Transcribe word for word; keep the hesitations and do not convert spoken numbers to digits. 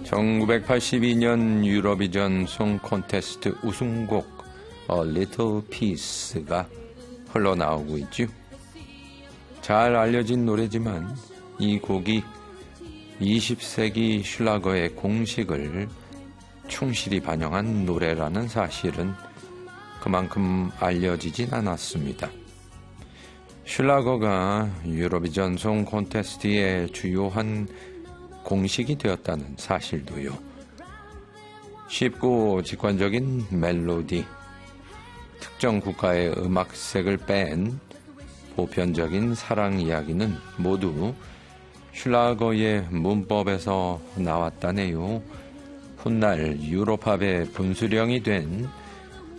천구백팔십이 년 유로비전 송 콘테스트 우승곡 A Little Piece가 흘러나오고 있죠. 잘 알려진 노래지만 이 곡이 이십 세기 슐라거의 공식을 충실히 반영한 노래라는 사실은 그만큼 알려지진 않았습니다. 슐라거가 유로비전 송 콘테스트의 주요한 공식이 되었다는 사실도요. 쉽고 직관적인 멜로디, 특정 국가의 음악색을 뺀 보편적인 사랑 이야기는 모두 슐라거의 문법에서 나왔다네요. 훗날 유로팝의 분수령이 된